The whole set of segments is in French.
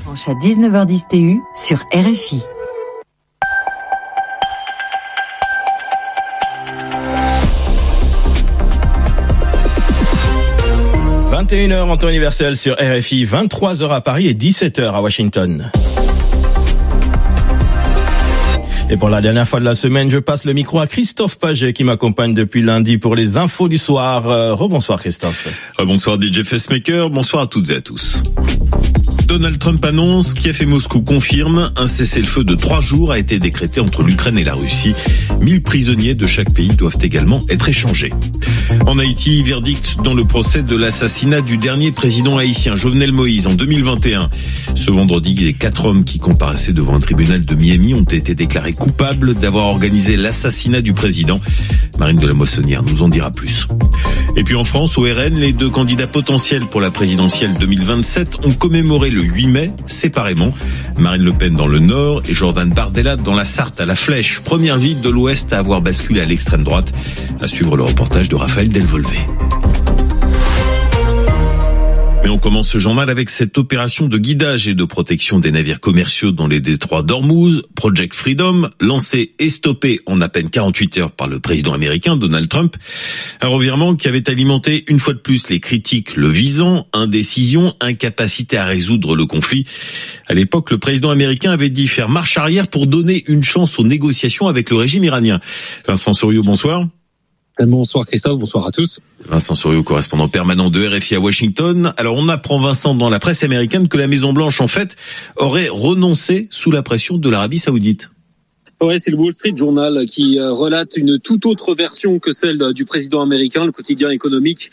Dimanche à 19h10 TU sur RFI. « 21h en temps universel sur RFI, 23h à Paris et 17h à Washington. » Et pour la dernière fois de la semaine, je passe le micro à Christophe Paget qui m'accompagne depuis lundi pour les infos du soir. Rebonsoir Christophe. Bonsoir DJ Facemaker, bonsoir à toutes et à tous. Donald Trump annonce, Kiev et Moscou confirment, un cessez-le-feu de 3 jours a été décrété entre l'Ukraine et la Russie. 1000 prisonniers de chaque pays doivent également être échangés. En Haïti, verdict dans le procès de l'assassinat du dernier président haïtien, Jovenel Moïse, en 2021. Ce vendredi, les 4 hommes qui comparaissaient devant un tribunal de Miami ont été déclarés coupables d'avoir organisé l'assassinat du président. Marine de la Moissonnière nous en dira plus. Et puis en France, au RN, les 2 candidats potentiels pour la présidentielle 2027 ont commémoré le 8 mai, séparément. Marine Le Pen dans le Nord et Jordan Bardella dans la Sarthe, à la Flèche, première ville de l'Ouest à avoir basculé à l'extrême droite. À suivre le reportage de Raphaël Delvolvé. Mais on commence ce journal avec cette opération de guidage et de protection des navires commerciaux dans les détroits d'Ormuz, Project Freedom, lancé et stoppé en à peine 48 heures par le président américain Donald Trump. Un revirement qui avait alimenté une fois de plus les critiques le visant, indécision, incapacité à résoudre le conflit. À l'époque, le président américain avait dit faire marche arrière pour donner une chance aux négociations avec le régime iranien. Vincent Souriau, bonsoir. Bonsoir Christophe, bonsoir à tous. Vincent Souriau, correspondant permanent de RFI à Washington. Alors on apprend, Vincent, dans la presse américaine que la Maison-Blanche, en fait, aurait renoncé sous la pression de l'Arabie Saoudite. Ouais, c'est le Wall Street Journal qui relate une toute autre version que celle du président américain. Le quotidien économique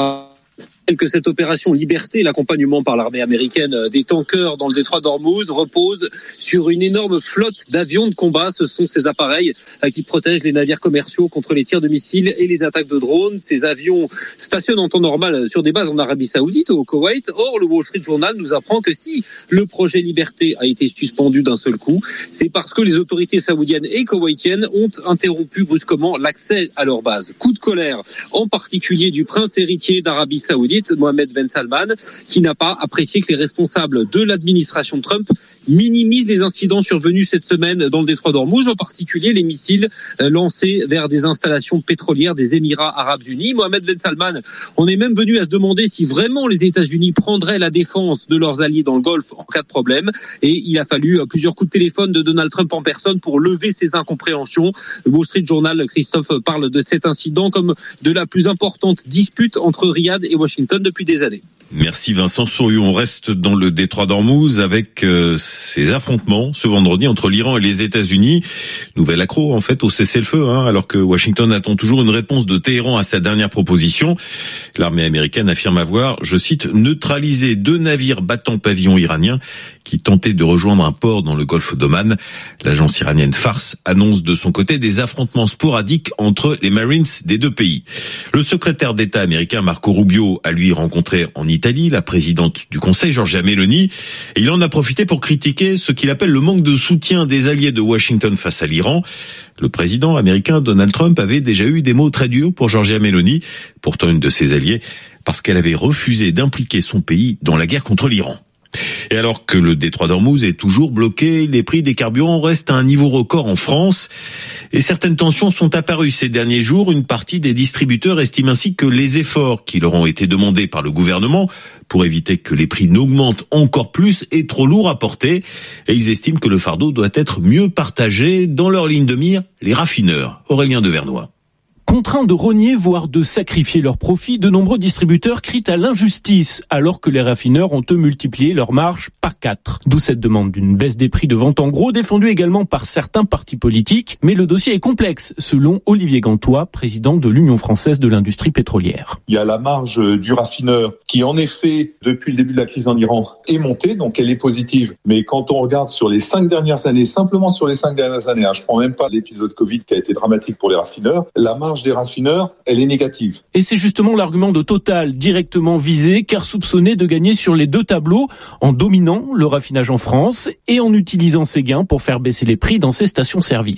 que cette opération Liberté, l'accompagnement par l'armée américaine des tankers dans le détroit d'Ormuz, repose sur une énorme flotte d'avions de combat. Ce sont ces appareils qui protègent les navires commerciaux contre les tirs de missiles et les attaques de drones. Ces avions stationnent en temps normal sur des bases en Arabie Saoudite ou au Koweït. Or, le Wall Street Journal nous apprend que si le projet Liberté a été suspendu d'un seul coup, c'est parce que les autorités saoudiennes et koweïtiennes ont interrompu brusquement l'accès à leurs bases. Coup de colère, en particulier du prince héritier d'Arabie Saoudite, Mohammed Ben Salman, qui n'a pas apprécié que les responsables de l'administration Trump minimisent les incidents survenus cette semaine dans le détroit d'Ormuz, en particulier les missiles lancés vers des installations pétrolières des Émirats Arabes Unis. Mohammed Ben Salman, on est même venu à se demander si vraiment les États-Unis prendraient la défense de leurs alliés dans le Golfe en cas de problème. Et il a fallu plusieurs coups de téléphone de Donald Trump en personne pour lever ces incompréhensions. Le Wall Street Journal, Christophe, parle de cet incident comme de la plus importante dispute entre Riyad et Washington depuis des années. Merci Vincent Souriau. On reste dans le détroit d'Ormuz avec ces affrontements ce vendredi entre l'Iran et les États-Unis. Nouvel accroc en fait au cessez-le-feu, alors que Washington attend toujours une réponse de Téhéran à sa dernière proposition. L'armée américaine affirme avoir, je cite, neutralisé 2 navires battant pavillon iranien qui tentaient de rejoindre un port dans le golfe d'Oman. L'agence iranienne Fars annonce de son côté des affrontements sporadiques entre les Marines des 2 pays. Le secrétaire d'État américain Marco Rubio a lui rencontré en Italie la présidente du Conseil, Giorgia Meloni, et il en a profité pour critiquer ce qu'il appelle le manque de soutien des alliés de Washington face à l'Iran. Le président américain Donald Trump avait déjà eu des mots très durs pour Giorgia Meloni, pourtant une de ses alliées, parce qu'elle avait refusé d'impliquer son pays dans la guerre contre l'Iran. Et alors que le détroit d'Ormuz est toujours bloqué, les prix des carburants restent à un niveau record en France. Et certaines tensions sont apparues ces derniers jours. Une partie des distributeurs estime ainsi que les efforts qui leur ont été demandés par le gouvernement pour éviter que les prix n'augmentent encore plus est trop lourd à porter. Et ils estiment que le fardeau doit être mieux partagé. Dans leur ligne de mire, les raffineurs. Aurélien Devernois. Contraints de rogner, voire de sacrifier leurs profits, de nombreux distributeurs crient à l'injustice, alors que les raffineurs ont eux multiplié leurs marges par 4. D'où cette demande d'une baisse des prix de vente en gros, défendue également par certains partis politiques. Mais le dossier est complexe, selon Olivier Gantois, président de l'Union française de l'industrie pétrolière. Il y a la marge du raffineur qui, en effet, depuis le début de la crise en Iran, est montée, donc elle est positive. Mais quand on regarde sur les 5 dernières années, simplement sur les 5 dernières années, je prends même pas l'épisode Covid qui a été dramatique pour les raffineurs, la marge des raffineurs, elle est négative. Et c'est justement l'argument de Total directement visé, car soupçonné de gagner sur les 2 tableaux, en dominant le raffinage en France et en utilisant ses gains pour faire baisser les prix dans ses stations-service.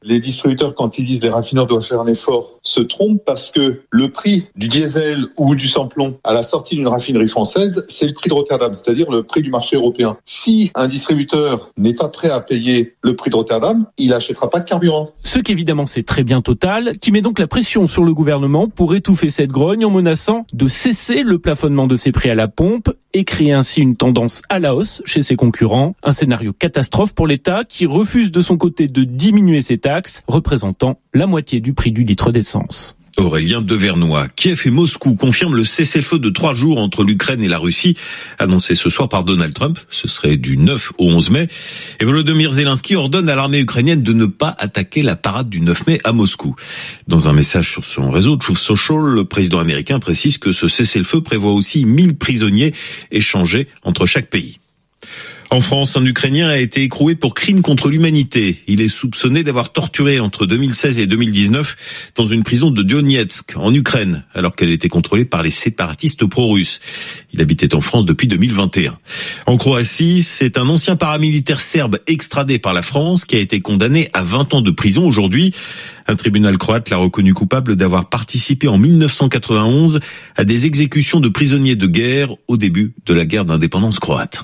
les distributeurs, quand ils disent les raffineurs doivent faire un effort, se trompent parce que le prix du diesel ou du samplon à la sortie d'une raffinerie française, c'est le prix de Rotterdam, c'est-à-dire le prix du marché européen. Si un distributeur n'est pas prêt à payer le prix de Rotterdam, il n'achètera pas de carburant. Ce qu'évidemment c'est très bien Total, qui met donc la pression sur le gouvernement pour étouffer cette grogne en menaçant de cesser le plafonnement de ses prix à la pompe et créer ainsi une tendance à la hausse chez ses concurrents. Un scénario catastrophe pour l'État qui refuse de son côté de diminuer ses taxes, représentant la moitié du prix du litre d'essence. Aurélien Devernois. Kiev et Moscou confirment le cessez-le-feu de 3 jours entre l'Ukraine et la Russie, annoncé ce soir par Donald Trump. Ce serait du 9 au 11 mai. Et Volodymyr Zelensky ordonne à l'armée ukrainienne de ne pas attaquer la parade du 9 mai à Moscou. Dans un message sur son réseau Truth Social, le président américain précise que ce cessez-le-feu prévoit aussi 1000 prisonniers échangés entre chaque pays. En France, un Ukrainien a été écroué pour crime contre l'humanité. Il est soupçonné d'avoir torturé entre 2016 et 2019 dans une prison de Donetsk, en Ukraine, alors qu'elle était contrôlée par les séparatistes pro-russes. Il habitait en France depuis 2021. En Croatie, c'est un ancien paramilitaire serbe extradé par la France qui a été condamné à 20 ans de prison aujourd'hui. Un tribunal croate l'a reconnu coupable d'avoir participé en 1991 à des exécutions de prisonniers de guerre au début de la guerre d'indépendance croate.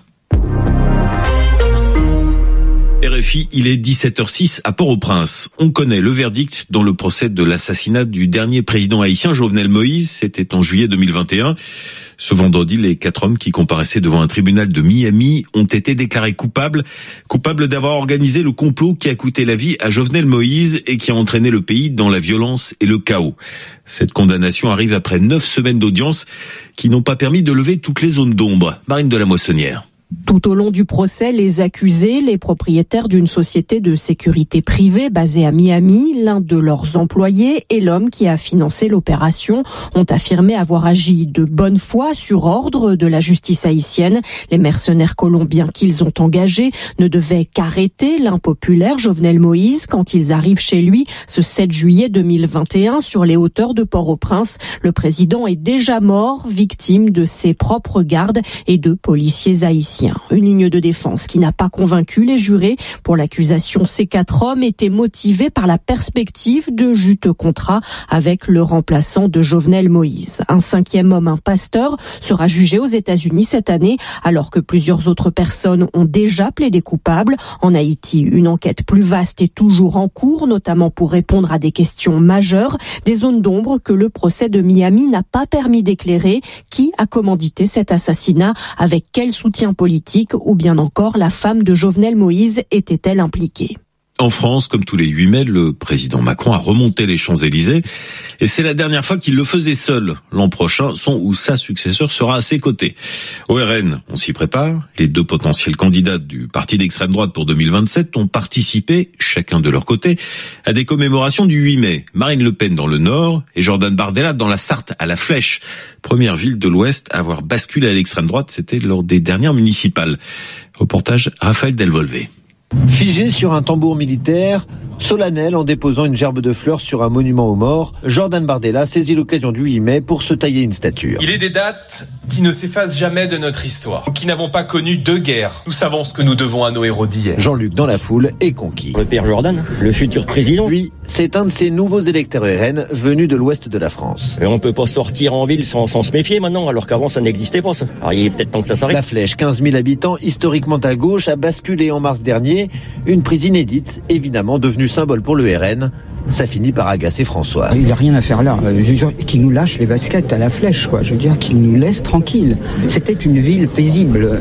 RFI, il est 17h06 à Port-au-Prince. On connaît le verdict dans le procès de l'assassinat du dernier président haïtien Jovenel Moïse. C'était en juillet 2021. Ce vendredi, les 4 hommes qui comparaissaient devant un tribunal de Miami ont été déclarés coupables d'avoir organisé le complot qui a coûté la vie à Jovenel Moïse et qui a entraîné le pays dans la violence et le chaos. Cette condamnation arrive après 9 semaines d'audience qui n'ont pas permis de lever toutes les zones d'ombre. Marine de la Moissonnière. Tout au long du procès, les accusés, les propriétaires d'une société de sécurité privée basée à Miami, l'un de leurs employés et l'homme qui a financé l'opération, ont affirmé avoir agi de bonne foi sur ordre de la justice haïtienne. Les mercenaires colombiens qu'ils ont engagés ne devaient qu'arrêter l'impopulaire Jovenel Moïse quand ils arrivent chez lui ce 7 juillet 2021 sur les hauteurs de Port-au-Prince. Le président est déjà mort, victime de ses propres gardes et de policiers haïtiens. Une ligne de défense qui n'a pas convaincu les jurés. Pour l'accusation, ces 4 hommes étaient motivés par la perspective de juteux contrats avec le remplaçant de Jovenel Moïse. Un 5e homme, un pasteur, sera jugé aux États-Unis cette année, alors que plusieurs autres personnes ont déjà plaidé coupables. En Haïti, une enquête plus vaste est toujours en cours, notamment pour répondre à des questions majeures, des zones d'ombre que le procès de Miami n'a pas permis d'éclairer. Qui a commandité cet assassinat? Avec quel soutien politique? Ou bien encore, la femme de Jovenel Moïse était-elle impliquée? En France, comme tous les 8 mai, le président Macron a remonté les Champs-Élysées et c'est la dernière fois qu'il le faisait seul. L'an prochain, son ou sa successeur sera à ses côtés. Au RN, on s'y prépare. Les 2 potentiels candidats du parti d'extrême droite pour 2027 ont participé, chacun de leur côté, à des commémorations du 8 mai. Marine Le Pen dans le Nord et Jordan Bardella dans la Sarthe, à La Flèche. Première ville de l'Ouest à avoir basculé à l'extrême droite, c'était lors des dernières municipales. Reportage Raphaël Delvolvé. Figé sur un tambour militaire, solennel en déposant une gerbe de fleurs sur un monument aux morts, Jordan Bardella saisit l'occasion du 8 mai pour se tailler une stature. Il est des dates qui ne s'effacent jamais de notre histoire, qui n'avons pas connu 2 guerres. Nous savons ce que nous devons à nos héros d'hier. Jean-Luc dans la foule est conquis. Le père Jordan, le futur président. Lui, c'est un de ces nouveaux électeurs RN venus de l'ouest de la France. Et on peut pas sortir en ville sans se méfier maintenant, alors qu'avant ça n'existait pas ça. Alors il est peut-être temps que ça s'arrête. La Flèche, 15 000 habitants, historiquement à gauche, a basculé en mars dernier. Une prise inédite, évidemment devenue symbole pour le RN. Ça finit par agacer François. Il n'y a rien à faire là. Qu'il nous lâche les baskets à La Flèche, quoi. Je veux dire, qu'il nous laisse tranquille. C'était une ville paisible.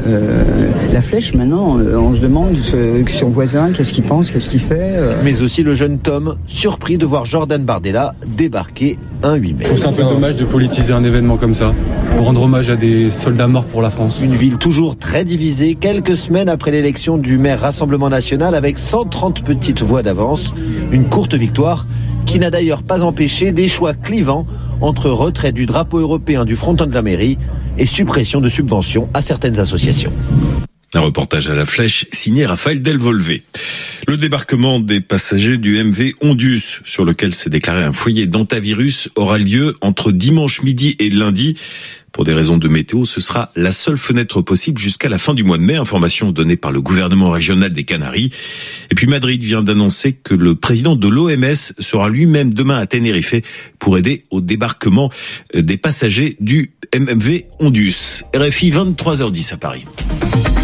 La Flèche, maintenant, on se demande son voisin, qu'est-ce qu'il pense, qu'est-ce qu'il fait. Mais aussi le jeune Tom, surpris de voir Jordan Bardella débarquer un 8 mai. Je trouve ça un peu dommage de politiser un événement comme ça, pour rendre hommage à des soldats morts pour la France. Une ville toujours très divisée, quelques semaines après l'élection du maire Rassemblement National, avec 130 petites voix d'avance. Une courte victoire qui n'a d'ailleurs pas empêché des choix clivants entre retrait du drapeau européen du fronton de la mairie et suppression de subventions à certaines associations. Un reportage à la Flèche signé Raphaël Delvolvé. Le débarquement des passagers du MV Ondius, sur lequel s'est déclaré un foyer d'hantavirus, aura lieu entre dimanche midi et lundi. Pour des raisons de météo, ce sera la seule fenêtre possible jusqu'à la fin du mois de mai. Information donnée par le gouvernement régional des Canaries. Et puis Madrid vient d'annoncer que le président de l'OMS sera lui-même demain à Tenerife pour aider au débarquement des passagers du MV Ondius. RFI 23h10 à Paris.